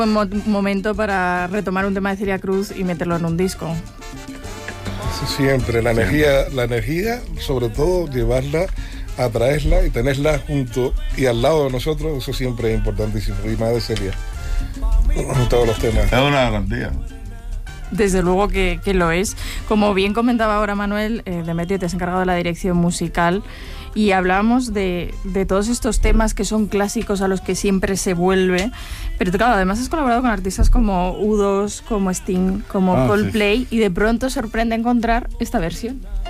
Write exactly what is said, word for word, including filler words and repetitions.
Un mo- momento para retomar un tema de Celia Cruz y meterlo en un disco. Eso siempre, la energía, la energía, sobre todo llevarla, atraerla y tenerla junto y al lado de nosotros, eso siempre es importantísimo. Y más de Celia, en todos los temas. Es una garantía. Desde luego que, que lo es. Como bien comentaba ahora Manuel, eh, Demetrio, te has encargado de la dirección musical y hablábamos de, de todos estos temas que son clásicos a los que siempre se vuelve, pero claro, además has colaborado con artistas como U dos, como Sting, como Ah, Coldplay, sí. y de pronto sorprende encontrar esta versión.